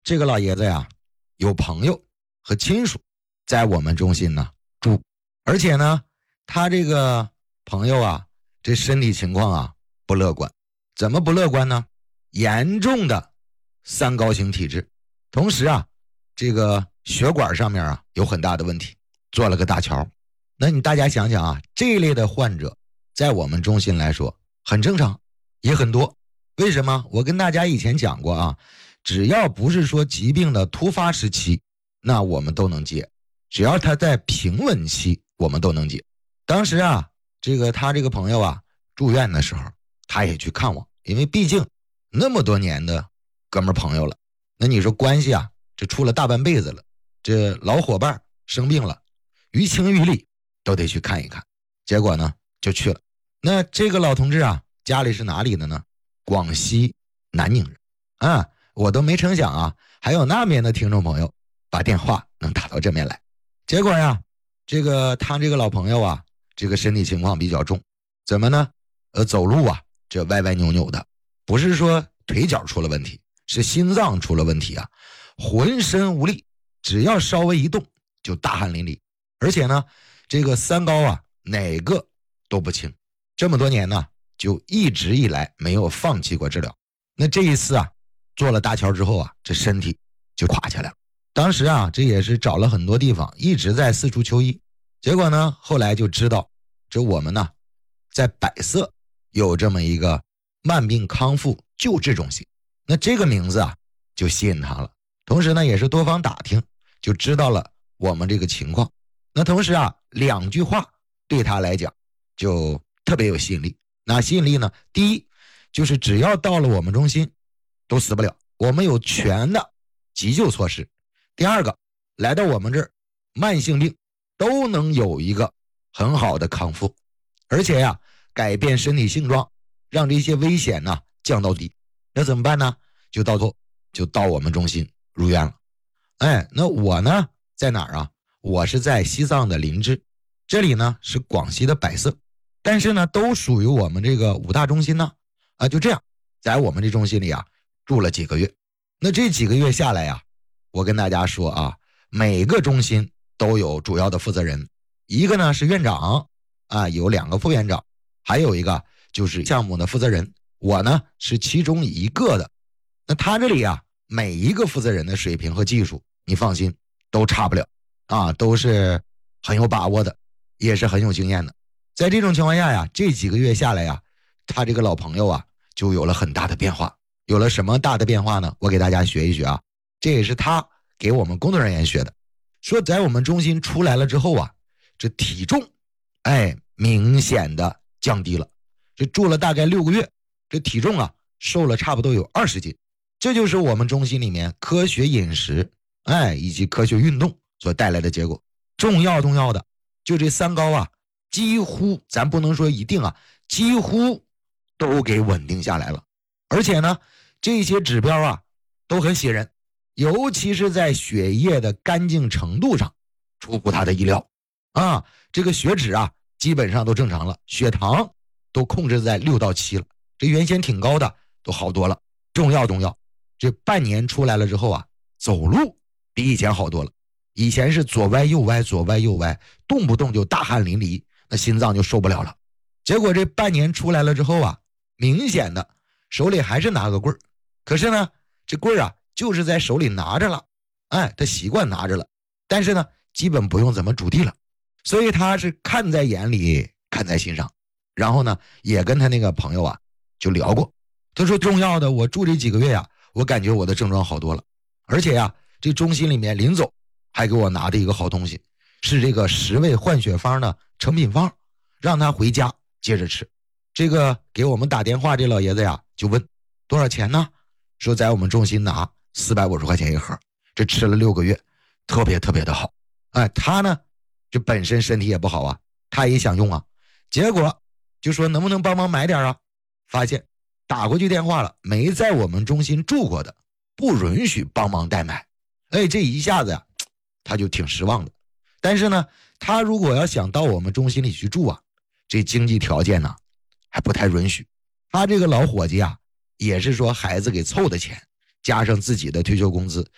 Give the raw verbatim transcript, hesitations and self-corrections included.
这个老爷子呀，有朋友和亲属在我们中心呢住，而且呢，他这个朋友啊，这身体情况啊不乐观。怎么不乐观呢？严重的三高型体质，同时啊，这个血管上面啊有很大的问题，做了个搭桥。那你大家想想啊，这一类的患者在我们中心来说很正常，也很多。为什么？我跟大家以前讲过啊，只要不是说疾病的突发时期，那我们都能接，只要他在平稳期我们都能接。当时啊，这个他这个朋友啊住院的时候，他也去看我，因为毕竟那么多年的哥们朋友了，那你说关系啊，这处了大半辈子了，这老伙伴生病了，于情于理都得去看一看。结果呢就去了。那这个老同志啊，家里是哪里的呢？广西南宁人啊，我都没成想啊，还有那边的听众朋友把电话能打到这边来。结果呀，这个他这个老朋友啊，这个身体情况比较重，怎么呢？呃，走路啊，这歪歪扭扭的，不是说腿脚出了问题，是心脏出了问题啊，浑身无力，只要稍微一动就大汗淋漓，而且呢，这个三高啊，哪个都不轻，这么多年呢，就一直以来没有放弃过治疗。那这一次啊，做了搭桥之后啊，这身体就垮下来了。当时啊，这也是找了很多地方，一直在四处求医。结果呢，后来就知道，这我们呢，在百色有这么一个慢病康复救治中心。那这个名字啊，就吸引他了。同时呢，也是多方打听，就知道了我们这个情况。那同时啊，两句话对他来讲就特别有吸引力。哪吸引力呢？第一，就是只要到了我们中心都死不了，我们有全的急救措施。第二个，来到我们这儿慢性病都能有一个很好的康复，而且呀、啊，改变身体性状，让这些危险呢降到低。那怎么办呢？就到头就到我们中心入院了。哎，那我呢在哪儿啊？我是在西藏的林芝，这里呢是广西的百色，但是呢都属于我们这个五大中心呢。啊，就这样，在我们这中心里啊住了几个月。那这几个月下来呀，我跟大家说啊，每个中心都有主要的负责人，一个呢是院长啊，有两个副院长，还有一个就是项目的负责人，我呢是其中一个的。那他这里啊，每一个负责人的水平和技术，你放心，都差不了啊，都是很有把握的，也是很有经验的。在这种情况下呀，这几个月下来呀，他这个老朋友啊，就有了很大的变化。有了什么大的变化呢？我给大家学一学啊，这也是他给我们工作人员学的。说在我们中心出来了之后啊，这体重哎明显的降低了。这住了大概六个月，这体重啊瘦了差不多有二十斤。这就是我们中心里面科学饮食哎以及科学运动所带来的结果。重要重要的就这三高啊，几乎咱不能说一定啊，几乎都给稳定下来了。而且呢，这些指标啊都很喜人，尤其是在血液的干净程度上出乎他的意料啊。这个血脂啊基本上都正常了，血糖都控制在六到七了，这原先挺高的都好多了。重要重要，这半年出来了之后啊，走路比以前好多了。以前是左歪右歪左歪右歪，动不动就大汗淋漓，那心脏就受不了了。结果这半年出来了之后啊，明显的手里还是拿个棍儿，可是呢这棍儿啊就是在手里拿着了，哎，他习惯拿着了，但是呢基本不用怎么拄地了。所以他是看在眼里看在心上。然后呢也跟他那个朋友啊就聊过，他说重要的，我住这几个月呀、啊，我感觉我的症状好多了，而且呀、啊、这中心里面临走还给我拿的一个好东西，是这个十味换血方的成品方，让他回家接着吃。这个给我们打电话这老爷子呀就问多少钱呢？说在我们中心拿四百五十块钱一盒，这吃了六个月，特别特别的好。哎，他呢这本身身体也不好啊，他也想用啊，结果就说能不能帮忙买点啊？发现打过去电话了，没在我们中心住过的不允许帮忙代买。哎，这一下子呀他就挺失望的。但是呢他如果要想到我们中心里去住啊，这经济条件呢还不太允许。他这个老伙计啊，也是说孩子给凑的钱，加上自己的退休工资，